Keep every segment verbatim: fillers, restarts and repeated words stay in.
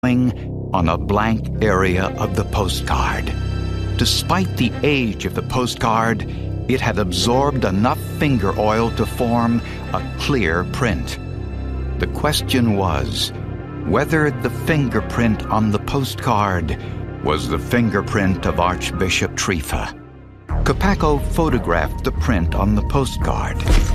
on a blank area of the postcard. Despite the age of the postcard, it had absorbed enough finger oil to form a clear print. The question was whether the fingerprint on the postcard was the fingerprint of Archbishop Trifa. Kopacko photographed the print on the postcard.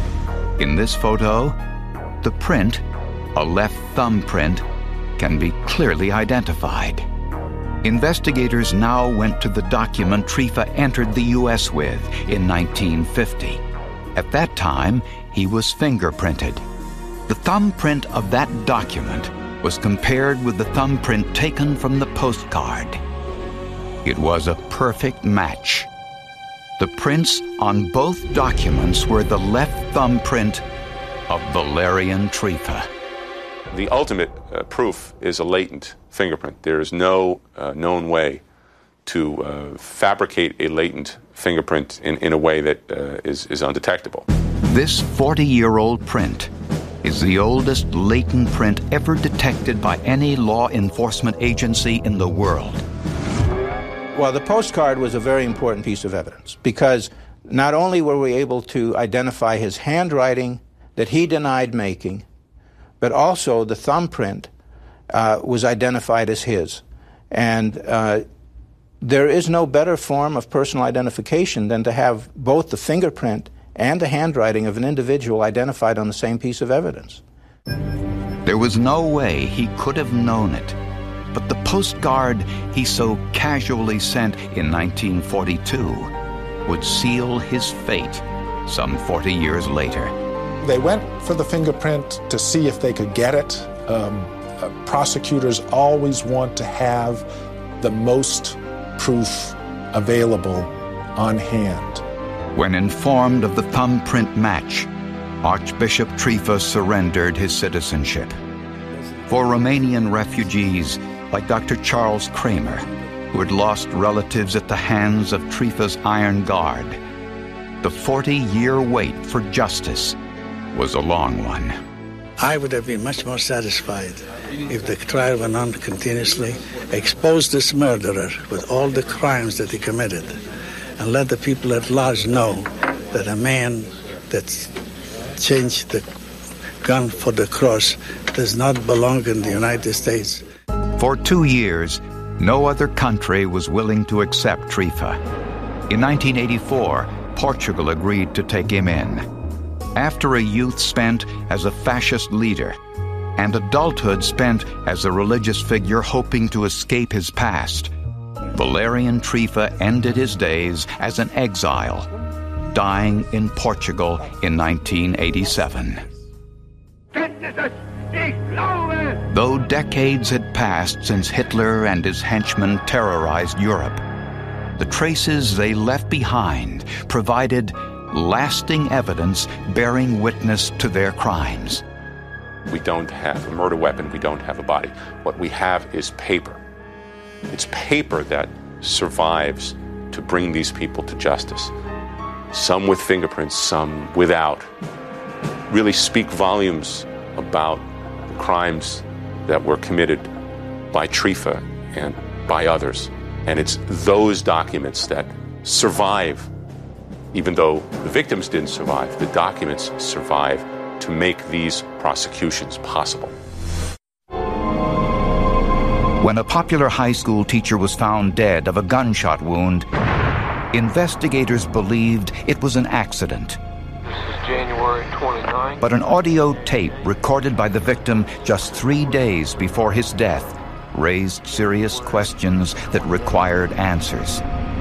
In this photo, the print, a left thumb print, can be clearly identified. Investigators now went to the document Trifa entered the U S with in nineteen fifty. At that time, he was fingerprinted. The thumbprint of that document was compared with the thumbprint taken from the postcard. It was a perfect match. The prints on both documents were the left thumbprint of Valerian Trifa. The ultimate uh, proof is a latent fingerprint. There is no uh, known way to uh, fabricate a latent fingerprint in, in a way that uh, is, is undetectable. This forty-year-old print is the oldest latent print ever detected by any law enforcement agency in the world. Well, the postcard was a very important piece of evidence because not only were we able to identify his handwriting that he denied making, but also the thumbprint uh, was identified as his. And uh, there is no better form of personal identification than to have both the fingerprint and the handwriting of an individual identified on the same piece of evidence. There was no way he could have known it, but the postcard he so casually sent in nineteen forty-two would seal his fate some forty years later. They went for the fingerprint to see if they could get it. Um, uh, prosecutors always want to have the most proof available on hand. When informed of the thumbprint match, Archbishop Trifa surrendered his citizenship. For Romanian refugees like Doctor Charles Kramer, who had lost relatives at the hands of Trifa's Iron Guard, the forty-year wait for justice was a long one. I would have been much more satisfied if the trial went on continuously, exposed this murderer with all the crimes that he committed, and let the people at large know that a man that changed the gun for the cross does not belong in the United States. For two years, no other country was willing to accept Trifa. In nineteen eighty-four, Portugal agreed to take him in. After a youth spent as a fascist leader and adulthood spent as a religious figure hoping to escape his past, Valerian Trifa ended his days as an exile, dying in Portugal in nineteen eighty-seven. Though decades had passed since Hitler and his henchmen terrorized Europe, the traces they left behind provided lasting evidence bearing witness to their crimes. We don't have a murder weapon, we don't have a body. What we have is paper. It's paper that survives to bring these people to justice. Some with fingerprints, some without. Really speak volumes about the crimes that were committed by Trifa and by others. And it's those documents that survive. Even though the victims didn't survive, the documents survive to make these prosecutions possible. When a popular high school teacher was found dead of a gunshot wound, investigators believed it was an accident. This is January twenty-ninth. But an audio tape recorded by the victim just three days before his death raised serious questions that required answers.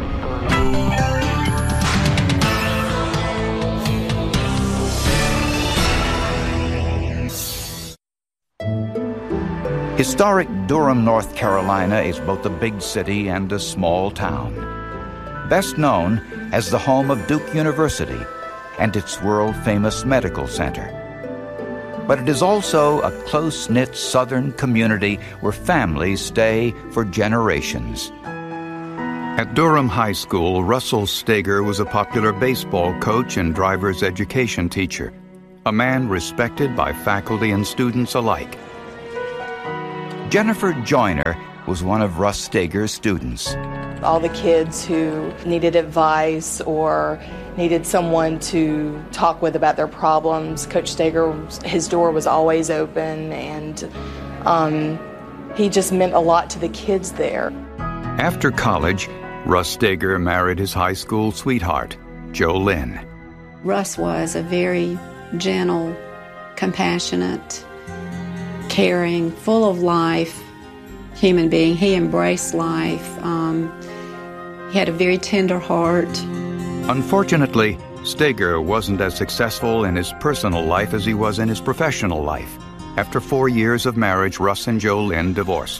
Historic Durham, North Carolina is both a big city and a small town. Best known as the home of Duke University and its world-famous medical center. But it is also a close-knit southern community where families stay for generations. At Durham High School, Russell Steger was a popular baseball coach and driver's education teacher, a man respected by faculty and students alike. Jennifer Joyner was one of Russ Steger's students. All the kids who needed advice or needed someone to talk with about their problems, Coach Steger, his door was always open, and um, he just meant a lot to the kids there. After college, Russ Steger married his high school sweetheart, Jo Lynn. Russ was a very gentle, compassionate, caring, full of life human being. He embraced life. Um, he had a very tender heart. Unfortunately, Steger wasn't as successful in his personal life as he was in his professional life. After four years of marriage, Russ and Jo Lynn divorced.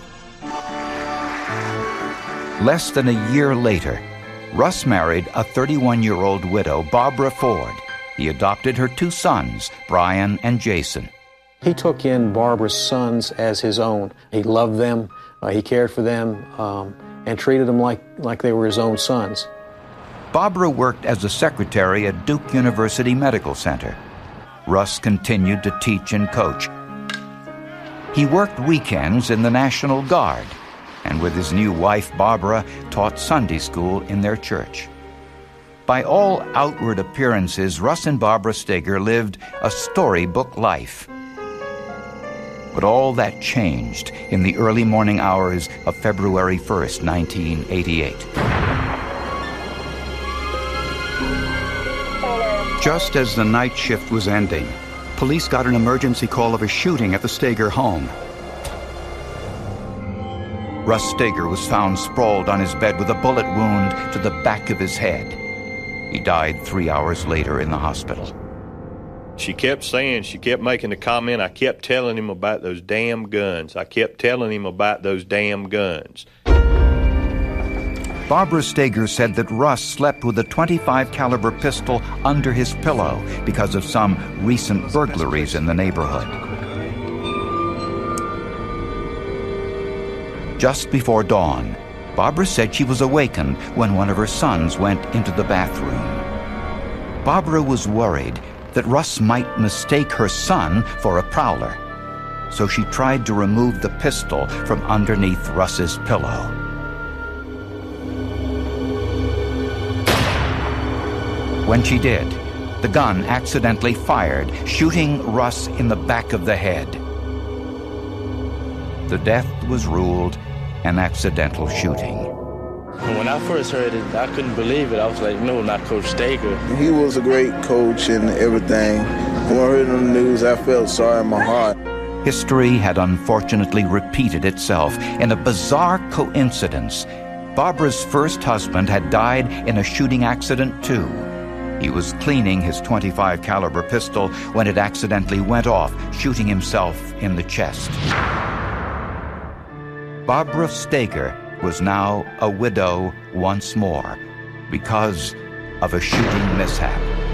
Less than a year later, Russ married a thirty-one-year-old widow, Barbara Ford. He adopted her two sons, Brian and Jason. He took in Barbara's sons as his own. He loved them, uh, he cared for them, um, and treated them like, like they were his own sons. Barbara worked as a secretary at Duke University Medical Center. Russ continued to teach and coach. He worked weekends in the National Guard, and with his new wife, Barbara, taught Sunday school in their church. By all outward appearances, Russ and Barbara Steger lived a storybook life. But all that changed in the early morning hours of February first, nineteen eighty-eight. Just as the night shift was ending, police got an emergency call of a shooting at the Steger home. Russ Steger was found sprawled on his bed with a bullet wound to the back of his head. He died three hours later in the hospital. She kept saying, she kept making the comment, I kept telling him about those damn guns. I kept telling him about those damn guns. Barbara Steger said that Russ slept with a twenty-five caliber pistol under his pillow because of some recent burglaries in the neighborhood. Just before dawn, Barbara said she was awakened when one of her sons went into the bathroom. Barbara was worried that Russ might mistake her son for a prowler, so she tried to remove the pistol from underneath Russ's pillow. When she did, the gun accidentally fired, shooting Russ in the back of the head. The death was ruled an accidental shooting. When I first heard it, I couldn't believe it. I was like, no, not Coach Steger. He was a great coach and everything. When I heard on the news, I felt sorry in my heart. History had unfortunately repeated itself in a bizarre coincidence. Barbara's first husband had died in a shooting accident too. He was cleaning his twenty-five caliber pistol when it accidentally went off, shooting himself in the chest. Barbara Steger was now a widow once more because of a shooting mishap.